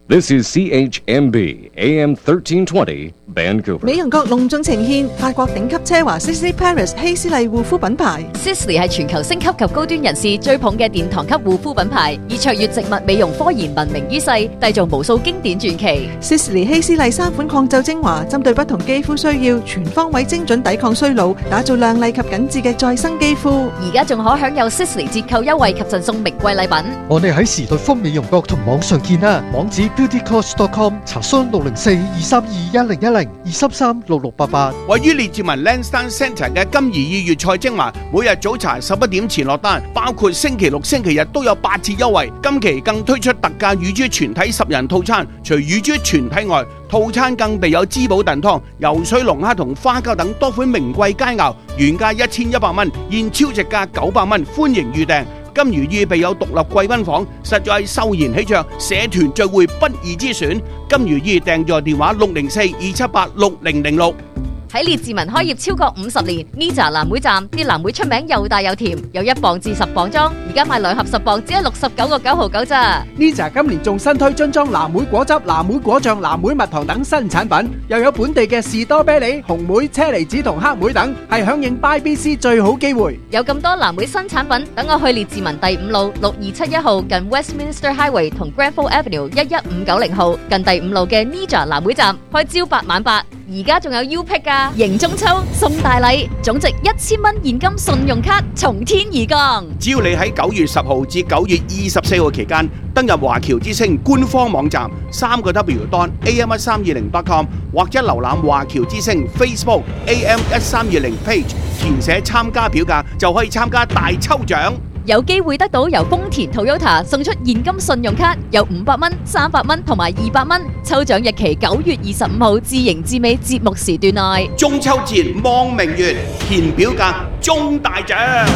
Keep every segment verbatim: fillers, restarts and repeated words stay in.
This is C H M B A M thirteen twenty Vancouver。 美人國隆重呈獻法國頂級奢華 Sisley Paris 希斯麗護膚品牌。 Sisley 係全球星級及高端人士追捧嘅殿堂級護膚品牌，以卓越植物美容科研聞名於世，締造無數經典傳奇。 Sisley 希斯麗三款抗皺精華，針對不同肌膚需要，全方位精準抵抗衰老，打造亮麗及緊緻嘅再生肌膚。 而家仲可享有 Sisley 折扣優惠及贈送名貴禮品。 我哋喺時代豐美容閣同網上見啦，網址 beauty cost dot com 查詢六零四二三二一零一零二三三六六八八。 位於列治文 Lansdowne Centre 嘅金怡二月菜精華，每日早茶十一點前落單，包括星期六、星期日都有八折優惠。今期更推出特價乳豬全體十人套餐，除乳豬全體外，套餐更備有滋補燉湯、游水龍蝦同花膠等多款名貴佳肴，原價一千一百蚊，現超值價九百蚊，歡迎預訂。金如意備有獨立貴賓房，實在係秀賢喜鵲，社團聚會不二之選。金如意訂座電話六零四二七八六零零六。 喺列治文開業超過五十年 ，Nija 藍莓站啲藍莓出名又大又甜，有一磅至十磅裝，而家買兩盒十磅只係六十九個九毫九咋。 Nija 今年仲新推樽裝藍莓果汁、藍莓果醬、藍莓蜜糖等新產品，又有本地嘅士多啤梨、紅莓、車厘子同黑莓等，係響應 Buy B C 最好機會。 有咁多藍莓新產品，等我去列治文第五路六二七一號近 Westminster Highway 同 Granville Avenue 一一五九零號近第五路嘅 Nija 藍莓站，開朝八晚八。而家仲有 U P I C 㗎，迎中秋送大禮，總值一千蚊現金信用卡從天而降。 只要你喺九月十號至九月二十四號期間登入華僑之星官方網站三個 W dot A M 一三二零 dot com 或者瀏覽華僑之星 Facebook A M 一三二零 page， 填寫參加表格就可以參加大抽獎。 有機會得到由豐田 Toyota 送出現金信用卡，有五百蚊、三百蚊同埋二百蚊。抽獎日期九月二十五號至盈至美節目時段內。 中秋節望明月，填表格中大獎。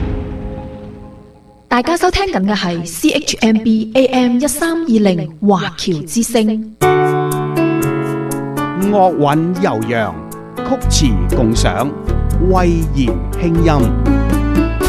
大家收聽緊嘅係 C H M B A M 一三二零華僑之聲。 樂韻悠揚，曲詞共賞，慧言輕音。